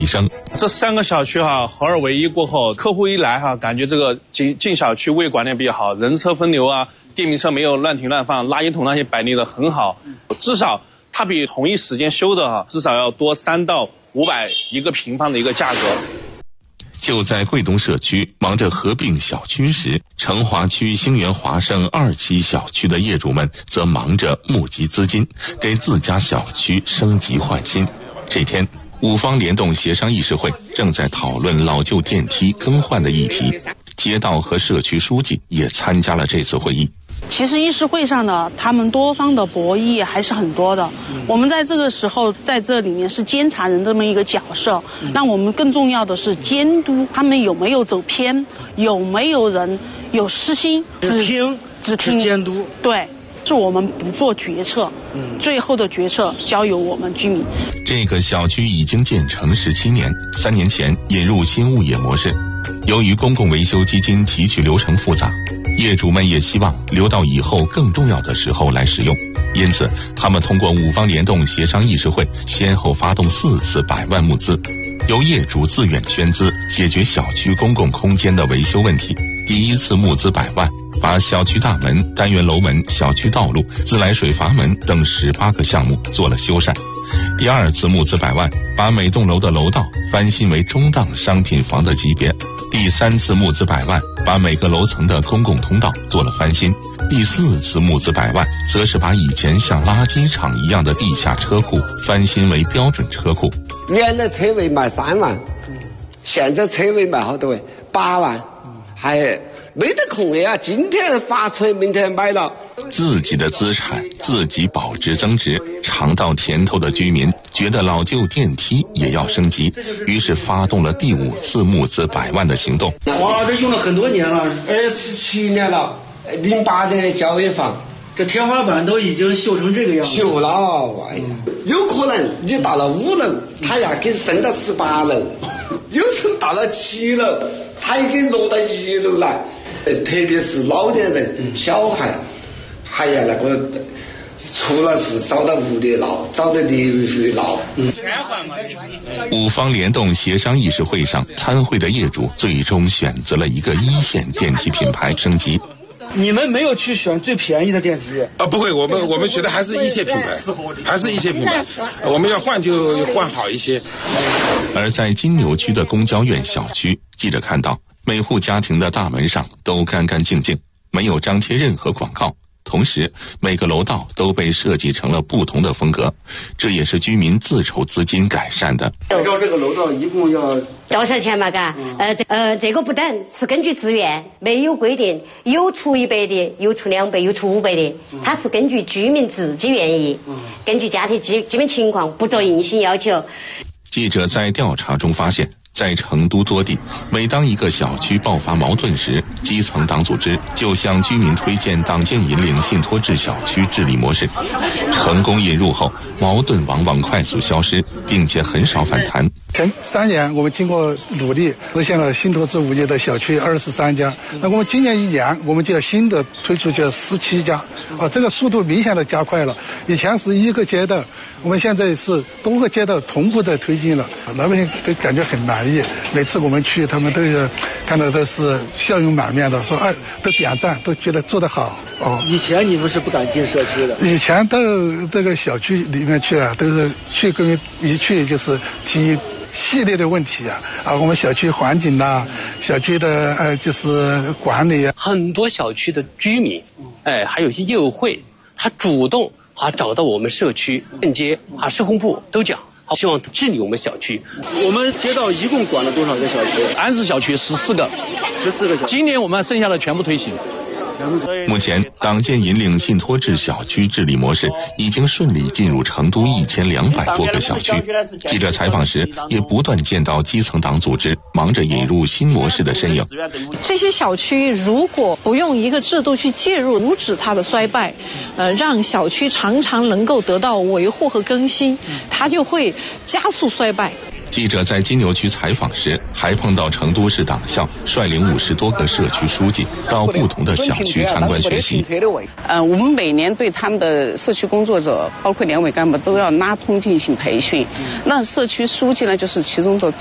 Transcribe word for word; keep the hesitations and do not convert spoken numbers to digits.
提升。 这三个小区哈合二为一过后，客户一来哈，感觉这个进进小区物业管理比较好，人车分流啊，电瓶车没有乱停乱放，垃圾桶那些摆列的很好，至少它比同一时间修的哈，至少要多三到五百一个平方的一个价格。 就在贵东社区忙着合并小区时，成华区星源华盛二期小区的业主们则忙着募集资金，给自家小区升级换新。这天，五方联动协商议事会正在讨论老旧电梯更换的议题，街道和社区书记也参加了这次会议。 其实议事会上呢，他们多方的博弈还是很多的。我们在这个时候在这里面是监察人这么一个角色，那我们更重要的是监督他们有没有走偏，有没有人有私心， 只听只听监督。 对，是我们不做决策，最后的决策交由我们居民。 这个小区已经建成十七年，三年前引入新物业模式。由于公共维修基金提取流程复杂，业主们也希望留到以后更重要的时候来使用，因此他们通过五方联动协商议事会，先后发动四次百万募资，由业主自愿捐资解决小区公共空间的维修问题。第一次募资百万，把小区大门、单元楼门、小区道路、自来水阀门等十八个项目做了修缮。第二次募资百万，把每栋楼的楼道翻新为中档商品房的级别。第三次募资百万，把每个楼层的公共通道做了翻新。第四次募资百万，则是把以前像垃圾场一样的地下车库翻新为标准车库。 原来车位卖三万，现在车位卖好多？八万，还没得空位啊！今天发出来，明天买了。 自己的资产自己保值增值，尝到甜头的居民觉得老旧电梯也要升级，于是发动了第五次募资百万的行动。 哇，这用了很多年了， 二十七年了，零八年交尾房， 这天花板都已经锈成这个样子。 锈了，哎呀，有可能你到了五楼，他要给升到十八楼；有时候到了七楼，他也给落到一楼来。特别是老年人、小孩。还有那个，除了是找到物业闹，找到邻居闹。 五方联动协商议事会上，参会的业主最终选择了一个一线电梯品牌升级。 你们没有去选最便宜的电梯啊？不会，我们我们觉得还是一线品牌，还是一线品牌。我们要换就换好一些。 而在金牛区的公交院小区，记者看到每户家庭的大门上都干干净净，没有张贴任何广告。同时，每个楼道都被设计成了不同的风格，这也是居民自筹资金改善的。 按照这个楼道一共要多少钱嘛？嘎，呃，这呃这个不等，是根据自愿，没有规定，有出一百的，有出两百，有出五百的，它是根据居民自己愿意，根据家庭基基本情况，不做硬性要求。 记者在调查中发现，在成都多地，每当一个小区爆发矛盾时，基层党组织就向居民推荐党建引领信托制小区治理模式。成功引入后，矛盾往往快速消失，并且很少反弹。 前三年我们经过努力，实现了信托制物业的小区二十三家。那我们今年一年，我们就要新的推出去十七家，啊，这个速度明显的加快了。以前是一个街道，我们现在是多个街道同步的推进了，老百姓都感觉很满意。每次我们去，他们都是看到都是笑容满面的，说哎，都点赞，都觉得做得好。哦， 以前你们是不敢进社区的， 以前到这个小区里面去啊，都是去跟一去就是提系列的问题啊，啊，我们小区环境呐、啊，小区的呃就是管理啊， 很多小区的居民，哎，还有一些业务会，他主动啊找到我们社区链接啊社工部都讲。希望治理我们小区。 我们街道一共管了多少个小区？ 安置小区十四个， 十四个小区。 今年我们剩下的全部推行。 目前，党建引领信托制小区治理模式已经顺利进入成都一千两百多个小区。记者采访时，也不断见到基层党组织忙着引入新模式的身影。 这些小区如果不用一个制度去介入，阻止它的衰败，呃，让小区常常能够得到维护和更新，它就会加速衰败。 记者在金牛区采访时，还碰到成都市党校率领五十多个社区书记到不同的小区参观学习。 呃，我们每年对他们的社区工作者，包括联委干部，都要拉通进行培训。那社区书记呢，就是其中的